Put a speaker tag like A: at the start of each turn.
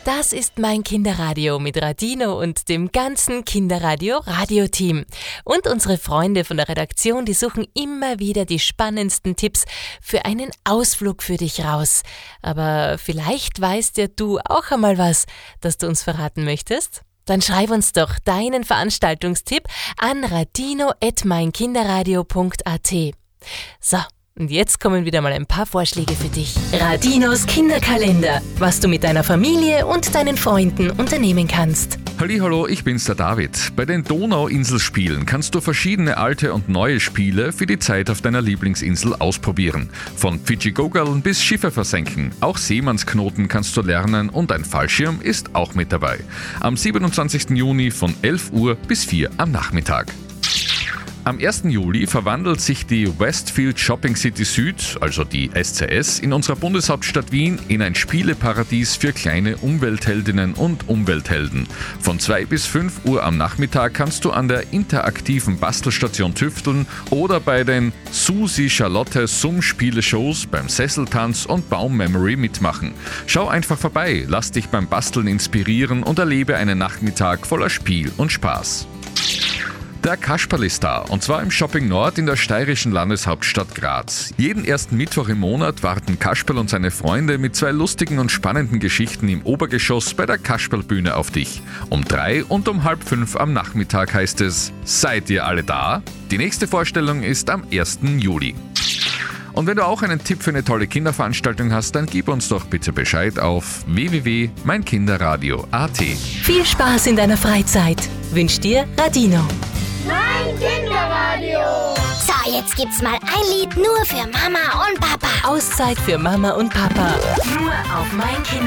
A: Das ist mein Kinderradio mit Radino und dem ganzen Kinderradio-Radioteam. Und unsere Freunde von der Redaktion, die suchen immer wieder die spannendsten Tipps für einen Ausflug für dich raus. Aber vielleicht weißt ja du auch einmal was, das du uns verraten möchtest? Dann schreib uns doch deinen Veranstaltungstipp an radino@meinkinderradio.at. So. Und jetzt kommen wieder mal ein paar Vorschläge für dich. Radinos Kinderkalender. Was du mit deiner Familie und deinen Freunden unternehmen kannst.
B: Hallihallo, ich bin's, der David. Bei den Donauinselspielen kannst du verschiedene alte und neue Spiele für die Zeit auf deiner Lieblingsinsel ausprobieren. Von Fidschi-Gogeln bis Schiffe versenken. Auch Seemannsknoten kannst du lernen und ein Fallschirm ist auch mit dabei. Am 27. Juni von 11 Uhr bis 4 am Nachmittag. Am 1. Juli verwandelt sich die Westfield Shopping City Süd, also die SCS, in unserer Bundeshauptstadt Wien in ein Spieleparadies für kleine Umweltheldinnen und Umwelthelden. Von 2 bis 5 Uhr am Nachmittag kannst du an der interaktiven Bastelstation tüfteln oder bei den Susi Charlotte Summ-Spiele-Shows beim Sesseltanz und Baum-Memory mitmachen. Schau einfach vorbei, lass dich beim Basteln inspirieren und erlebe einen Nachmittag voller Spiel und Spaß. Der Kasperl ist da, und zwar im Shopping Nord in der steirischen Landeshauptstadt Graz. Jeden ersten Mittwoch im Monat warten Kasperl und seine Freunde mit 2 lustigen und spannenden Geschichten im Obergeschoss bei der Kasperlbühne auf dich. Um 3 und um 4:30 am Nachmittag heißt es: Seid ihr alle da? Die nächste Vorstellung ist am 1. Juli. Und wenn du auch einen Tipp für eine tolle Kinderveranstaltung hast, dann gib uns doch bitte Bescheid auf www.meinkinderradio.at.
A: Viel Spaß in deiner Freizeit. Wünscht dir Radino.
C: Mein Kinderradio.
D: So, jetzt gibt's mal ein Lied nur für Mama und Papa.
A: Auszeit für Mama und Papa. Nur auf mein Kinderradio.